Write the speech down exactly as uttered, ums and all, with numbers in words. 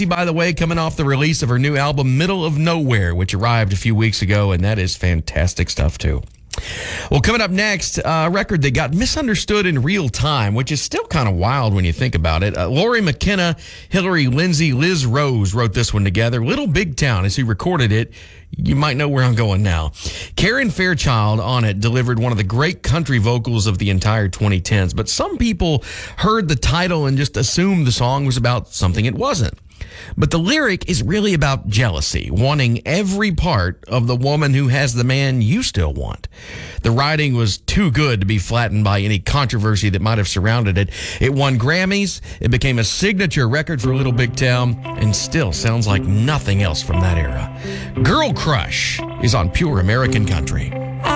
Casey, by the way, coming off the release of her new album, Middle of Nowhere, which arrived a few weeks ago, and that is fantastic stuff, too. Well, coming up next, uh, a record that got misunderstood in real time, which is still kind of wild when you think about it. Uh, Lori McKenna, Hillary Lindsay, Liz Rose wrote this one together. Little Big Town is who recorded it. You might know where I'm going now. Karen Fairchild on it delivered one of the great country vocals of the entire twenty tens, but some people heard the title and just assumed the song was about something it wasn't. But the lyric is really about jealousy, wanting every part of the woman who has the man you still want. The writing was too good to be flattened by any controversy that might have surrounded it. It won Grammys, it became a signature record for Little Big Town, and still sounds like nothing else from that era. Girl Crush is on Pure American Country.